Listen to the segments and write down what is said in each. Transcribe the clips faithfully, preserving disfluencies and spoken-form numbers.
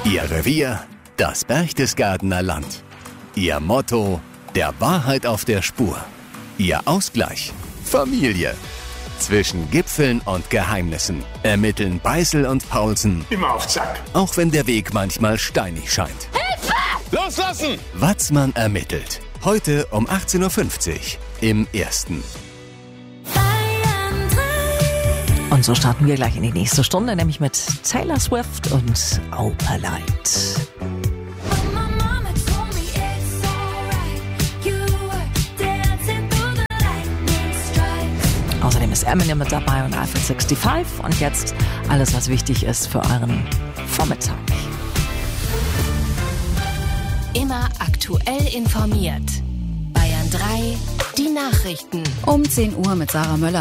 Ihr Revier, das Berchtesgadener Land. Ihr Motto, der Wahrheit auf der Spur. Ihr Ausgleich, Familie. Zwischen Gipfeln und Geheimnissen ermitteln Beißel und Paulsen. Immer auf Zack. Auch wenn der Weg manchmal steinig scheint. Hilfe! Loslassen! Watzmann ermittelt. Heute um achtzehn Uhr fünfzig im Ersten. Und so starten wir gleich in die nächste Stunde, nämlich mit Taylor Swift und Opalite. Außerdem ist Eminem mit dabei und Eiffel fünfundsechzig. Und jetzt alles, was wichtig ist für euren Vormittag. Immer aktuell informiert. Bayern drei, die Nachrichten. Um zehn Uhr mit Sarah Möller.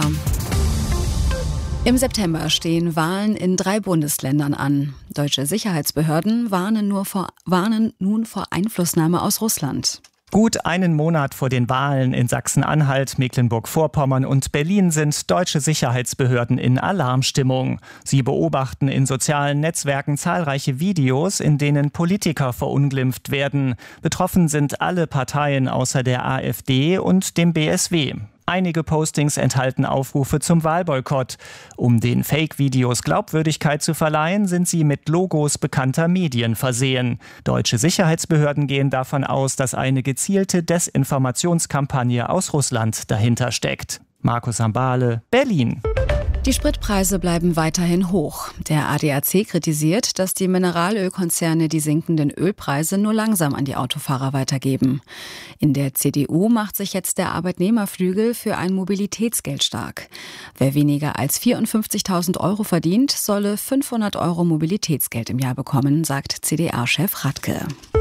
Im September stehen Wahlen in drei Bundesländern an. Deutsche Sicherheitsbehörden warnen, nur vor, warnen nun vor Einflussnahme aus Russland. Gut einen Monat vor den Wahlen in Sachsen-Anhalt, Mecklenburg-Vorpommern und Berlin sind deutsche Sicherheitsbehörden in Alarmstimmung. Sie beobachten in sozialen Netzwerken zahlreiche Videos, in denen Politiker verunglimpft werden. Betroffen sind alle Parteien außer der AfD und dem B S W. Einige Postings enthalten Aufrufe zum Wahlboykott. Um den Fake-Videos Glaubwürdigkeit zu verleihen, sind sie mit Logos bekannter Medien versehen. Deutsche Sicherheitsbehörden gehen davon aus, dass eine gezielte Desinformationskampagne aus Russland dahinter steckt. Markus Ambale, Berlin. Die Spritpreise bleiben weiterhin hoch. Der A D A C kritisiert, dass die Mineralölkonzerne die sinkenden Ölpreise nur langsam an die Autofahrer weitergeben. In der C D U macht sich jetzt der Arbeitnehmerflügel für ein Mobilitätsgeld stark. Wer weniger als vierundfünfzigtausend Euro verdient, solle fünfhundert Euro Mobilitätsgeld im Jahr bekommen, sagt C D A-Chef Radke.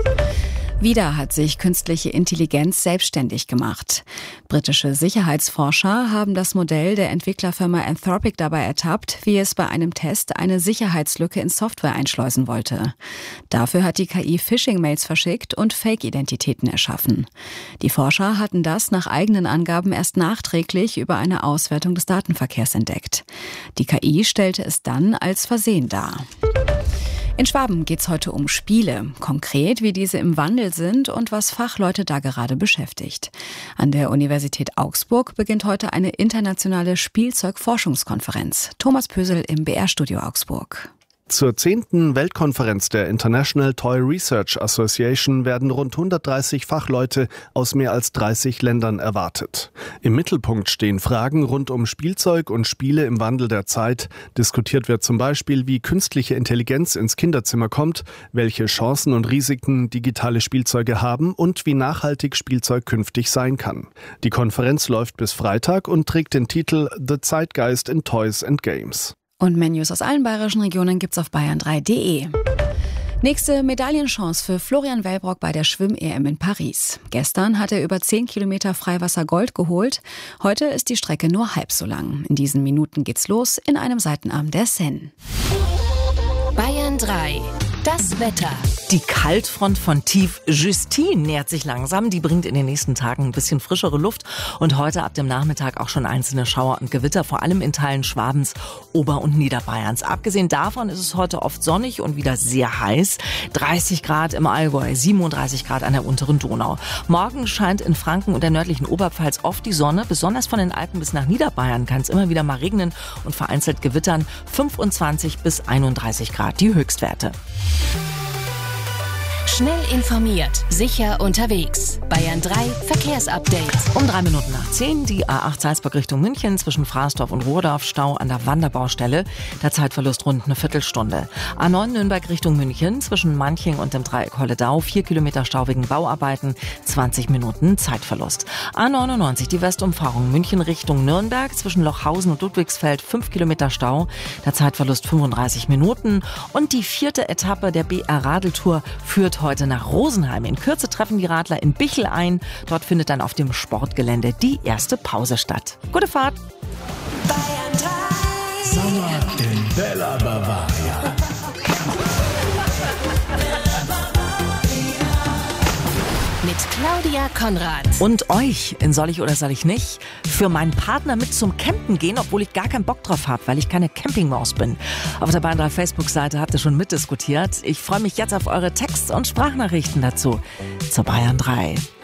Wieder hat sich künstliche Intelligenz selbstständig gemacht. Britische Sicherheitsforscher haben das Modell der Entwicklerfirma Anthropic dabei ertappt, wie es bei einem Test eine Sicherheitslücke in Software einschleusen wollte. Dafür hat die K I Phishing-Mails verschickt und Fake-Identitäten erschaffen. Die Forscher hatten das nach eigenen Angaben erst nachträglich über eine Auswertung des Datenverkehrs entdeckt. Die K I stellte es dann als Versehen dar. In Schwaben geht's heute um Spiele, konkret wie diese im Wandel sind und was Fachleute da gerade beschäftigt. An der Universität Augsburg beginnt heute eine internationale Spielzeugforschungskonferenz. Thomas Pösel im B R-Studio Augsburg. Zur zehnten Weltkonferenz der International Toy Research Association werden rund hundertdreißig Fachleute aus mehr als dreißig Ländern erwartet. Im Mittelpunkt stehen Fragen rund um Spielzeug und Spiele im Wandel der Zeit. Diskutiert wird zum Beispiel, wie künstliche Intelligenz ins Kinderzimmer kommt, welche Chancen und Risiken digitale Spielzeuge haben und wie nachhaltig Spielzeug künftig sein kann. Die Konferenz läuft bis Freitag und trägt den Titel The Zeitgeist in Toys and Games. Und Menüs aus allen bayerischen Regionen gibt's auf bayern drei punkt de. Nächste Medaillenchance für Florian Wellbrock bei der Schwimm-E M in Paris. Gestern hat er über zehn Kilometer Freiwasser Gold geholt. Heute ist die Strecke nur halb so lang. In diesen Minuten geht's los in einem Seitenarm der Seine. Bayern drei. Das Wetter. Die Kaltfront von Tief Justine nähert sich langsam. Die bringt in den nächsten Tagen ein bisschen frischere Luft und heute ab dem Nachmittag auch schon einzelne Schauer und Gewitter, vor allem in Teilen Schwabens, Ober- und Niederbayerns. Abgesehen davon ist es heute oft sonnig und wieder sehr heiß. dreißig Grad im Allgäu, siebenunddreißig Grad an der unteren Donau. Morgen scheint in Franken und der nördlichen Oberpfalz oft die Sonne. Besonders von den Alpen bis nach Niederbayern kann es immer wieder mal regnen und vereinzelt gewittern. fünfundzwanzig bis einunddreißig Grad die Höchstwerte. Schnell informiert, sicher unterwegs. Bayern drei Verkehrsupdate. Um drei Minuten nach zehn, die A acht Salzburg Richtung München zwischen Fraßdorf und Ruhdorf, Stau an der Wanderbaustelle. Der Zeitverlust rund eine Viertelstunde. A neun Nürnberg Richtung München zwischen Manching und dem Dreieck Holledau. Vier Kilometer Stau wegen Bauarbeiten, zwanzig Minuten Zeitverlust. A neunundneunzig, die Westumfahrung München Richtung Nürnberg zwischen Lochhausen und Ludwigsfeld. Fünf Kilometer Stau, der Zeitverlust fünfunddreißig Minuten. Und die vierte Etappe der B R-Radeltour führt heute nach Rosenheim. In Kürze treffen die Radler in Bichl ein. Dort findet dann auf dem Sportgelände die erste Pause statt. Gute Fahrt! Sommer in Bella Bavaria. Mit Claudia Konrad. Und euch in Soll ich oder soll ich nicht für meinen Partner mit zum Campen gehen, obwohl ich gar keinen Bock drauf habe, weil ich keine Campingmaus bin. Auf der Bayern drei Facebook-Seite habt ihr schon mitdiskutiert. Ich freue mich jetzt auf eure Text- und Sprachnachrichten dazu. Zur Bayern drei.